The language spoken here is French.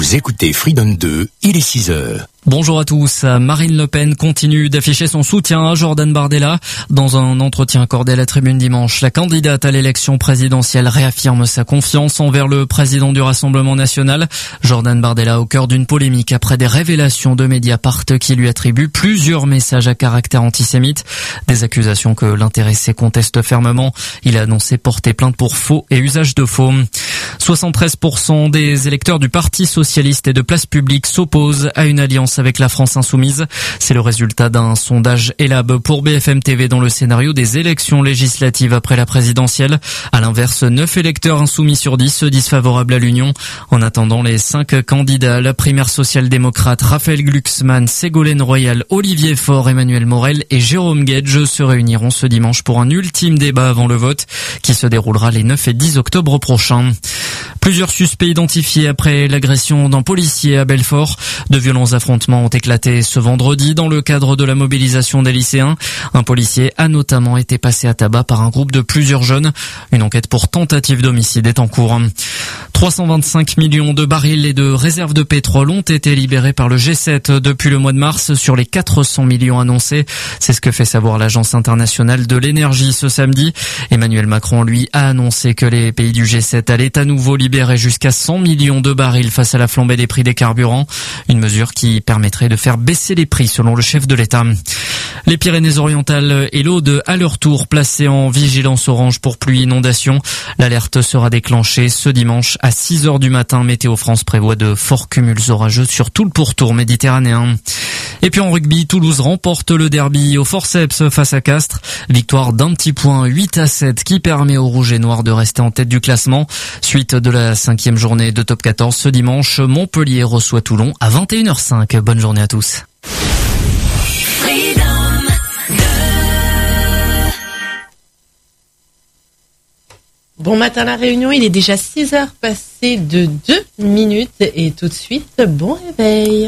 Vous écoutez Freedom 2, il est 6h. Bonjour à tous. Marine Le Pen continue d'afficher son soutien à Jordan Bardella. Dans un entretien accordé à la Tribune dimanche, la candidate à l'élection présidentielle réaffirme sa confiance envers le président du Rassemblement national. Jordan Bardella au cœur d'une polémique après des révélations de Mediapart qui lui attribuent plusieurs messages à caractère antisémite. Des accusations que l'intéressé conteste fermement. Il a annoncé porter plainte pour faux et usage de faux. 73% des électeurs du Parti socialiste et de Place Publique s'opposent à une alliance avec la France insoumise. C'est le résultat d'un sondage Elab pour BFM TV dans le scénario des élections législatives après la présidentielle. À l'inverse, 9 électeurs insoumis sur 10 se disent favorables à l'union. En attendant, les 5 candidats à la primaire social-démocrate, Raphaël Glucksmann, Ségolène Royal, Olivier Faure, Emmanuel Morel et Jérôme Guedj se réuniront ce dimanche pour un ultime débat avant le vote qui se déroulera les 9 et 10 octobre prochains. Plusieurs suspects identifiés après l'agression d'un policier à Belfort. De violents affrontements ont éclaté ce vendredi dans le cadre de la mobilisation des lycéens. Un policier a notamment été passé à tabac par un groupe de plusieurs jeunes. Une enquête pour tentative d'homicide est en cours. 325 millions de barils et de réserves de pétrole ont été libérés par le G7 depuis le mois de mars sur les 400 millions annoncés. C'est ce que fait savoir l'Agence internationale de l'énergie ce samedi. Emmanuel Macron, lui, a annoncé que les pays du G7 allaient à nouveau libérer jusqu'à 100 millions de barils face à la flambée des prix des carburants. Une mesure qui permettrait de faire baisser les prix selon le chef de l'État. Les Pyrénées-Orientales et l'Aude à leur tour placés en vigilance orange pour pluie inondation. L'alerte sera déclenchée ce dimanche à 6h du matin. Météo France prévoit de forts cumuls orageux sur tout le pourtour méditerranéen. Et puis en rugby, Toulouse remporte le derby au forceps face à Castres. Victoire d'un petit point 8-7 qui permet aux Rouges et Noirs de rester en tête du classement. Suite de la 5e journée de top 14 ce dimanche, Montpellier reçoit Toulon à 21h05. Bonne journée à tous. Bon matin la Réunion, il est déjà 6h passé de 2 minutes et tout de suite, bon réveil.